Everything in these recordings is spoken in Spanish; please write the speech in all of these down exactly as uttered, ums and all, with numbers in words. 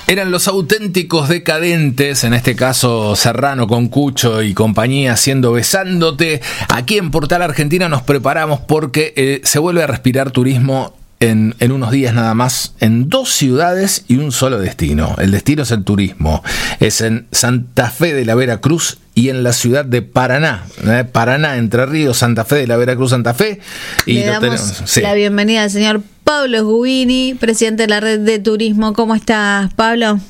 Eran Los Auténticos Decadentes, en este caso Serrano con Cucho y compañía haciendo Besándote. Aquí en Portal Argentina nos preparamos porque eh, se vuelve a respirar turismo en, en unos días nada más, en dos ciudades y un solo destino. El destino es el turismo, es en Santa Fe de la Veracruz y en la ciudad de Paraná, ¿eh? Paraná, Entre Ríos, Santa Fe de la Veracruz, Santa Fe. Y Le damos tenemos, sí. la bienvenida al señor Pablo Sgubini, presidente de la Red de Turismo. ¿Cómo estás, Pablo?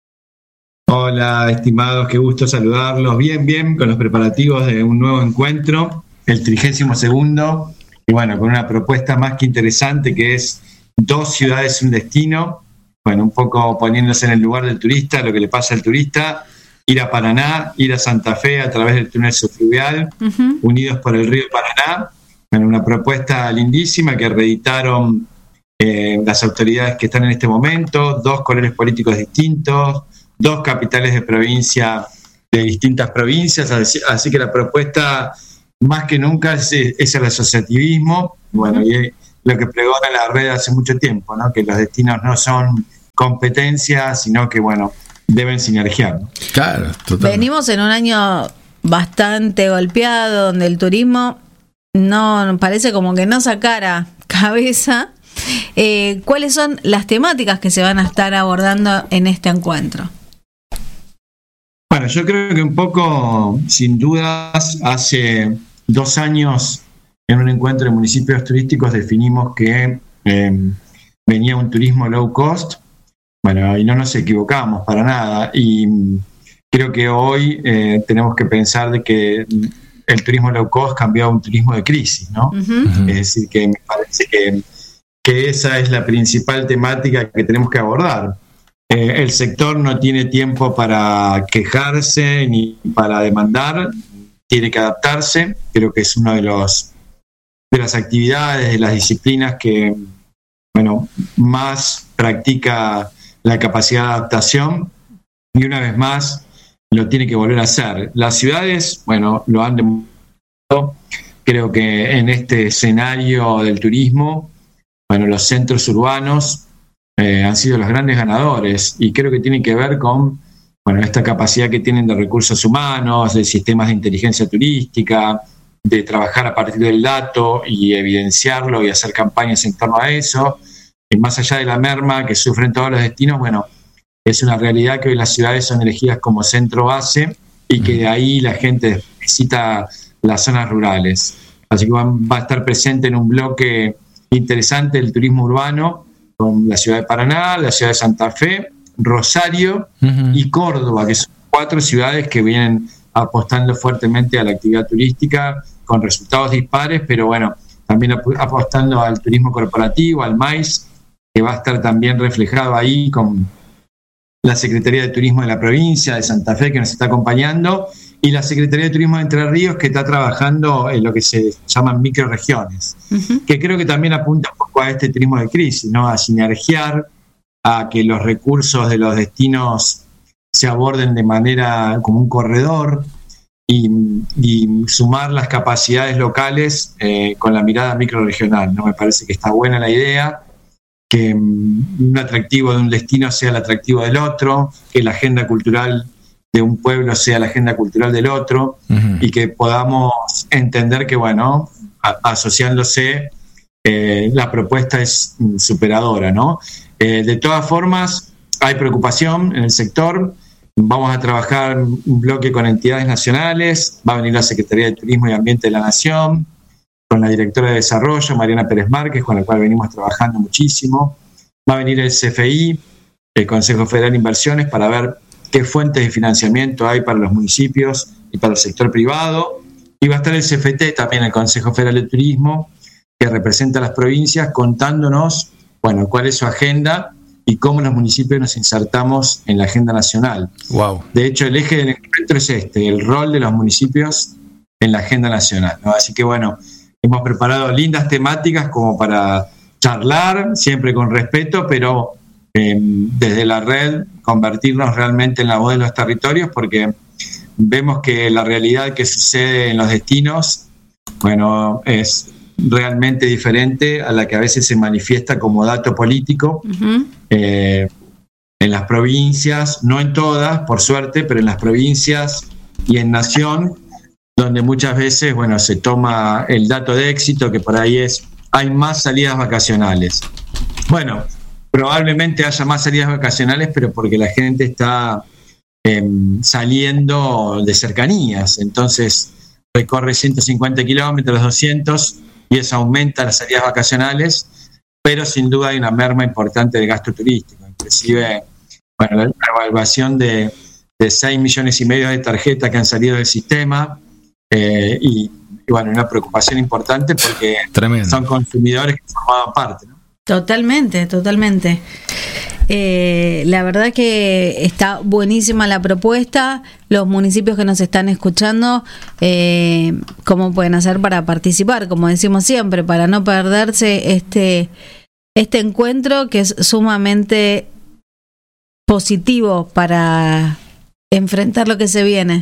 Hola, estimados, qué gusto saludarlos. Bien, bien, con los preparativos de un nuevo encuentro, el trigésimo segundo, y bueno, con una propuesta más que interesante que es dos ciudades, un destino. Bueno, un poco poniéndose en el lugar del turista, lo que le pasa al turista, ir a Paraná, ir a Santa Fe a través del túnel subfluvial, uh-huh. unidos por el río Paraná. Bueno, una propuesta lindísima que reeditaron eh, las autoridades que están en este momento, dos colores políticos distintos, dos capitales de provincia de distintas provincias, así, así que la propuesta más que nunca es, es el asociativismo, bueno, y lo que pregona la red hace mucho tiempo, ¿no? Que los destinos no son competencias, sino que, bueno, deben sinergiar, ¿no? Claro, totalmente. Venimos en un año bastante golpeado, donde el turismo no parece como que no sacara cabeza. Eh, ¿Cuáles son las temáticas que se van a estar abordando en este encuentro? Bueno, yo creo que un poco, sin dudas, hace dos años en un encuentro de municipios turísticos definimos que eh, venía un turismo low cost. Bueno, y no nos equivocamos para nada, y creo que hoy eh, tenemos que pensar de que el turismo low cost cambió a un turismo de crisis, ¿no? Uh-huh. Es decir, que me parece que, que esa es la principal temática que tenemos que abordar. Eh, el sector no tiene tiempo para quejarse ni para demandar, tiene que adaptarse. Creo que es una de los de las actividades, de las disciplinas que, bueno, más practica la capacidad de adaptación, y una vez más lo tiene que volver a hacer. Las ciudades, bueno, lo han demostrado. Creo que en este escenario del turismo, bueno, los centros urbanos eh, han sido los grandes ganadores, y creo que tiene que ver con, bueno, esta capacidad que tienen de recursos humanos, de sistemas de inteligencia turística, de trabajar a partir del dato y evidenciarlo y hacer campañas en torno a eso. Y más allá de la merma que sufren todos los destinos, bueno, es una realidad que hoy las ciudades son elegidas como centro base y que de ahí la gente visita las zonas rurales. Así que va, va a estar presente en un bloque interesante el turismo urbano con la ciudad de Paraná, la ciudad de Santa Fe, Rosario uh-huh. y Córdoba, que son cuatro ciudades que vienen apostando fuertemente a la actividad turística con resultados dispares, pero bueno, también apostando al turismo corporativo, al MAIS, que va a estar también reflejado ahí con la Secretaría de Turismo de la provincia de Santa Fe, que nos está acompañando, y la Secretaría de Turismo de Entre Ríos, que está trabajando en lo que se llaman microregiones, uh-huh. que creo que también apunta un poco a este turismo de crisis, ¿no? A sinergiar, a que los recursos de los destinos se aborden de manera como un corredor, y, y sumar las capacidades locales eh, con la mirada microrregional, ¿no? Me parece que está buena la idea, que un atractivo de un destino sea el atractivo del otro, que la agenda cultural de un pueblo sea la agenda cultural del otro, uh-huh. y que podamos entender que, bueno, a, asociándose, eh, la propuesta es superadora, ¿no? Eh, de todas formas, hay preocupación en el sector. Vamos a trabajar un bloque con entidades nacionales, va a venir la Secretaría de Turismo y Ambiente de la Nación, con la directora de Desarrollo, Mariana Pérez Márquez, con la cual venimos trabajando muchísimo. Va a venir el C F I, el Consejo Federal de Inversiones, para ver qué fuentes de financiamiento hay para los municipios y para el sector privado. Y va a estar el C F T también, el Consejo Federal de Turismo, que representa a las provincias, contándonos, bueno, cuál es su agenda y cómo los municipios nos insertamos en la agenda nacional. Wow. De hecho, el eje del encuentro es este, el rol de los municipios en la agenda nacional, ¿no? Así que, bueno, hemos preparado lindas temáticas como para charlar, siempre con respeto, pero eh, desde la red convertirnos realmente en la voz de los territorios, porque vemos que la realidad que sucede en los destinos, bueno, es realmente diferente a la que a veces se manifiesta como dato político. Uh-huh. Eh, en las provincias, no en todas, por suerte, pero en las provincias y en Nación, donde muchas veces, bueno, se toma el dato de éxito, que por ahí es, hay más salidas vacacionales. Bueno, probablemente haya más salidas vacacionales, pero porque la gente está eh, saliendo de cercanías, entonces recorre ciento cincuenta kilómetros, doscientos, y eso aumenta las salidas vacacionales, pero sin duda hay una merma importante del gasto turístico. Inclusive, bueno, la evaluación de, de seis millones y medio de tarjetas que han salido del sistema, eh, y, y bueno, una preocupación importante porque Tremendo. Son consumidores que formaban parte, ¿no? Totalmente, totalmente. Eh, la verdad que está buenísima la propuesta. Los municipios que nos están escuchando, eh, ¿cómo pueden hacer para participar? Como decimos siempre, para no perderse este, este encuentro que es sumamente positivo para enfrentar lo que se viene.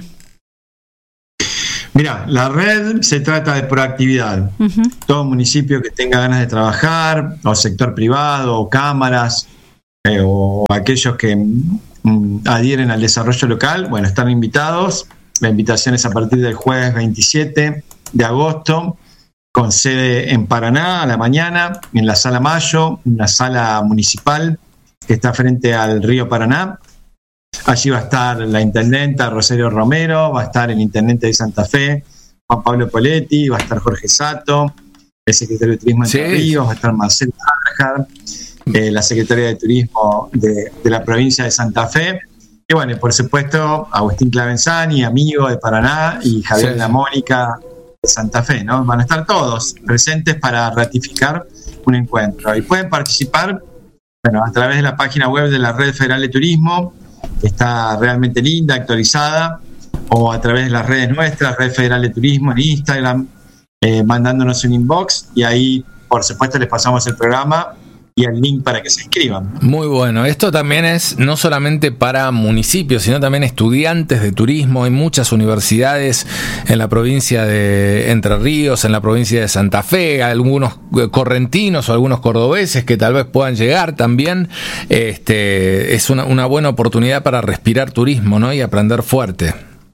Mira, la red se trata de proactividad. Uh-huh. Todo municipio que tenga ganas de trabajar, o sector privado, o cámaras, eh, o aquellos que mm, adhieren al desarrollo local, bueno, están invitados. La invitación es a partir del jueves veintisiete de agosto, con sede en Paraná a la mañana, en la Sala Mayo, una sala municipal que está frente al río Paraná. Allí va a estar la intendenta Rosario Romero, va a estar el intendente de Santa Fe, Juan Pablo Poletti, va a estar Jorge Sato, el secretario de Turismo de Entre sí. Ríos, va a estar Marcelo Arjar, eh, la secretaria de Turismo de, de la provincia de Santa Fe, y bueno, y por supuesto Agustín Clavenzani, amigo de Paraná, y Javier sí. La Mónica de Santa Fe, ¿no? Van a estar todos presentes para ratificar un encuentro. Y pueden participar, bueno, a través de la página web de la Red Federal de Turismo, que está realmente linda, actualizada, o a través de las redes nuestras, Red Federal de Turismo en Instagram, eh, mandándonos un inbox, y ahí, por supuesto, les pasamos el programa y el link para que se inscriban. Muy bueno. Esto también es no solamente para municipios, sino también estudiantes de turismo. Hay muchas universidades en la provincia de Entre Ríos, en la provincia de Santa Fe, algunos correntinos o algunos cordobeses que tal vez puedan llegar también. Este, es una, una buena oportunidad para respirar turismo, ¿no? Y aprender fuerte.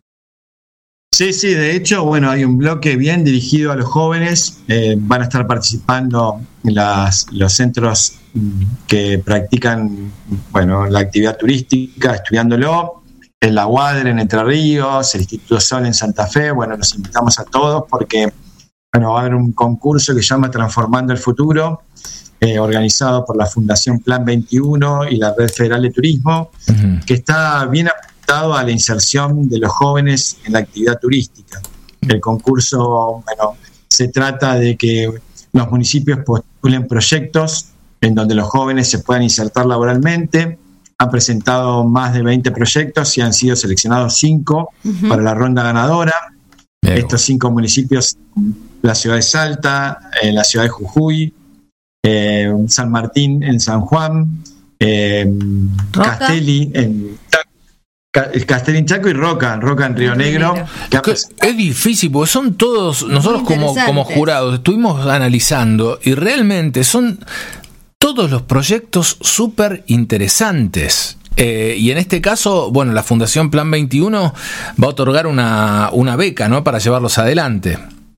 Sí, sí, de hecho, bueno, hay un bloque bien dirigido a los jóvenes, eh, van a estar participando las, los centros que practican, bueno, la actividad turística, estudiándolo, en la UADER en Entre Ríos, el Instituto Sol en Santa Fe. Bueno, los invitamos a todos porque, bueno, va a haber un concurso que se llama Transformando el Futuro, eh, organizado por la Fundación Plan veintiuno y la Red Federal de Turismo, uh-huh. que está bien a la inserción de los jóvenes en la actividad turística. El concurso, bueno, se trata de que los municipios postulen proyectos en donde los jóvenes se puedan insertar laboralmente. Han presentado más de veinte proyectos y han sido seleccionados cinco uh-huh. para la ronda ganadora. Bien. Estos cinco municipios, la ciudad de Salta, eh, la ciudad de Jujuy, eh, San Martín en San Juan, eh, Castelli en Castellín Chaco y Roca, Roca en Río Negro. Que es difícil, porque son todos, nosotros como, como jurados estuvimos analizando y realmente son todos los proyectos súper interesantes. Eh, y en este caso, bueno, la Fundación Plan veintiuno va a otorgar una, una beca, ¿no? Para llevarlos adelante.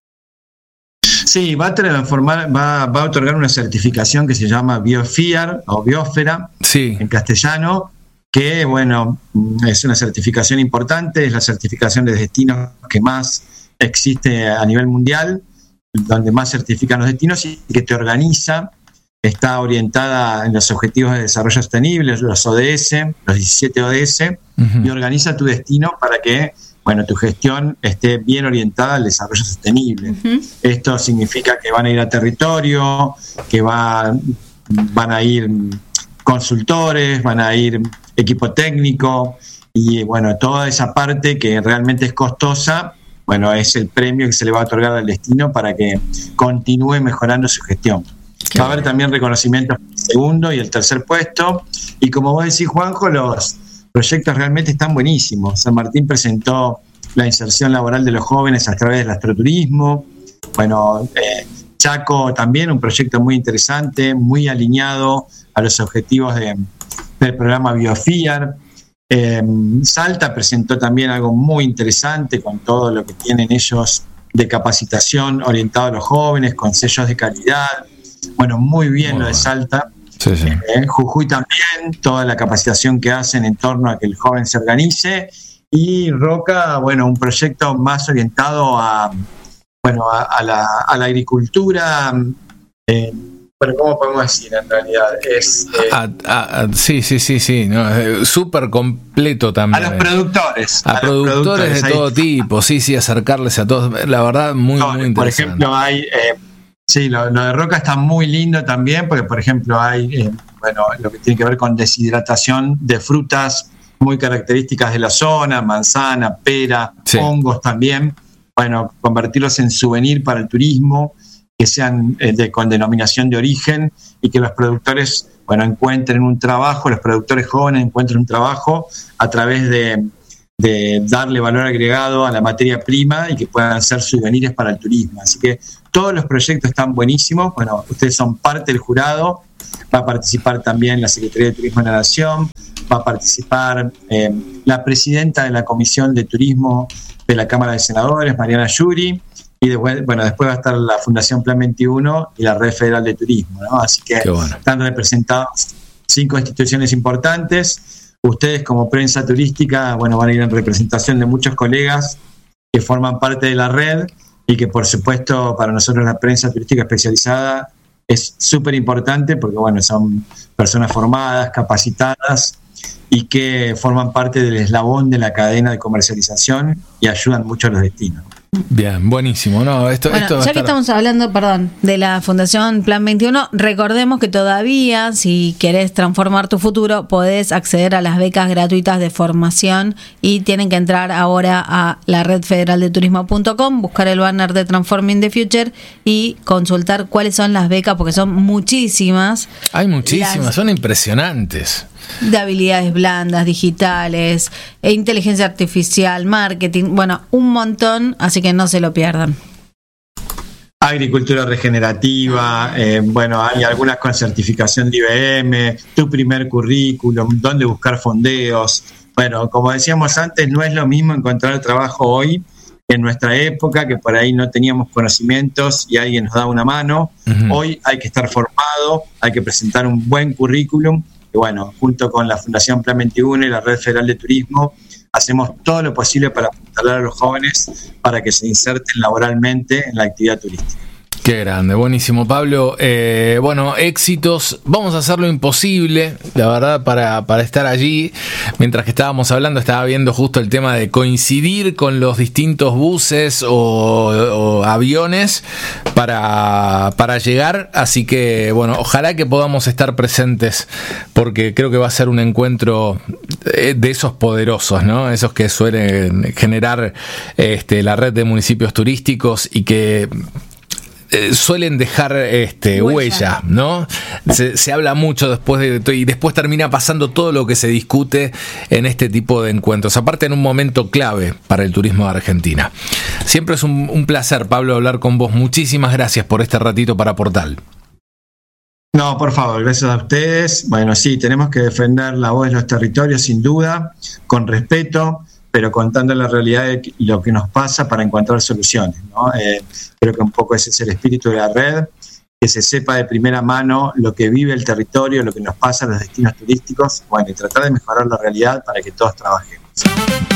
Sí, va a transformar, va, va a otorgar una certificación que se llama Biofiar o Biosfera, sí. en castellano, que, bueno, es una certificación importante, es la certificación de destinos que más existe a nivel mundial, donde más certifican los destinos y que te organiza, está orientada en los Objetivos de Desarrollo Sostenible, los O D S, los diecisiete O D S, uh-huh. y organiza tu destino para que, bueno, tu gestión esté bien orientada al desarrollo sostenible. Uh-huh. Esto significa que van a ir a territorio, que va, van a ir consultores, van a ir equipo técnico y bueno, toda esa parte que realmente es costosa, bueno, es el premio que se le va a otorgar al destino para que continúe mejorando su gestión. Qué va a haber también reconocimientos por el segundo y el tercer puesto, y como vos decís, Juanjo, los proyectos realmente están buenísimos. San Martín presentó la inserción laboral de los jóvenes a través del astroturismo. Bueno, eh, Chaco también, un proyecto muy interesante, muy alineado a los objetivos de del programa BioFIAR. Eh, Salta presentó también algo muy interesante con todo lo que tienen ellos de capacitación orientado a los jóvenes, con sellos de calidad. Bueno, muy bien muy lo bueno. de Salta. Sí, sí. Eh, Jujuy también, toda la capacitación que hacen en torno a que el joven se organice. Y Roca, bueno, un proyecto más orientado a, bueno, a, a, la, a la agricultura. Eh, bueno, ¿cómo podemos decir en realidad? Es, eh, a, a, a, sí, sí, sí, sí, no, súper completo también. A los productores. A, a productores, los productores de todo tipo, sí, sí, acercarles a todos. La verdad, muy, no, muy interesante. Por ejemplo, hay... Eh, sí, lo, lo de Roca está muy lindo también, porque, por ejemplo, hay, eh, bueno, lo que tiene que ver con deshidratación de frutas muy características de la zona, manzana, pera, sí. hongos también, bueno, convertirlos en souvenir para el turismo, que sean eh, de, con denominación de origen y que los productores, bueno, encuentren un trabajo, los productores jóvenes encuentren un trabajo a través de, de darle valor agregado a la materia prima y que puedan ser souvenirs para el turismo. Así que todos los proyectos están buenísimos. Bueno, ustedes son parte del jurado, va a participar también la Secretaría de Turismo de la Nación, va a participar eh, la presidenta de la Comisión de Turismo de la Cámara de Senadores, Mariana Yuri, y después, bueno, después va a estar la Fundación Plan veintiuno y la Red Federal de Turismo, ¿no? Así que bueno. Están representados cinco instituciones importantes. Ustedes como prensa turística, bueno, van a ir en representación de muchos colegas que forman parte de la red y que por supuesto para nosotros la prensa turística especializada es súper importante porque bueno, son personas formadas, capacitadas y que forman parte del eslabón de la cadena de comercialización y ayudan mucho a los destinos. Bien, buenísimo. No, esto, bueno, esto ya estar... que estamos hablando, perdón, de la Fundación Plan veintiuno, recordemos que todavía, si querés transformar tu futuro, podés acceder a las becas gratuitas de formación y tienen que entrar ahora a la red federal de turismo punto com, buscar el banner de Transforming the Future y consultar cuáles son las becas, porque son muchísimas. Hay muchísimas, las... son impresionantes. De habilidades blandas, digitales, e inteligencia artificial, marketing, bueno, un montón, así que no se lo pierdan. Agricultura regenerativa, eh, bueno, hay algunas con certificación de I B M, tu primer currículum, dónde buscar fondeos. Bueno, como decíamos antes, no es lo mismo encontrar trabajo hoy que en nuestra época, que por ahí no teníamos conocimientos y alguien nos da una mano. Uh-huh. Hoy hay que estar formado, hay que presentar un buen currículum. Y bueno, junto con la Fundación Plan veintiuno y la Red Federal de Turismo, hacemos todo lo posible para apuntalar a los jóvenes para que se inserten laboralmente en la actividad turística. Qué grande, buenísimo, Pablo. Eh, bueno, éxitos. Vamos a hacer lo imposible, la verdad, para, para estar allí. Mientras que estábamos hablando, estaba viendo justo el tema de coincidir con los distintos buses o, o aviones para, para llegar. Así que, bueno, ojalá que podamos estar presentes, porque creo que va a ser un encuentro de esos poderosos, ¿no? Esos que suelen generar este, la red de municipios turísticos y que suelen dejar este, huella. huella, ¿no? Se, se habla mucho después de y después termina pasando todo lo que se discute en este tipo de encuentros, aparte en un momento clave para el turismo de Argentina. Siempre es un, un placer, Pablo, hablar con vos. Muchísimas gracias por este ratito para Portal. No, por favor, gracias a ustedes. Bueno, sí, tenemos que defender la voz de los territorios, sin duda, con respeto, pero contando la realidad de lo que nos pasa para encontrar soluciones, ¿no? Eh, creo que un poco ese es el espíritu de la red, que se sepa de primera mano lo que vive el territorio, lo que nos pasa en los destinos turísticos, bueno, y tratar de mejorar la realidad para que todos trabajemos.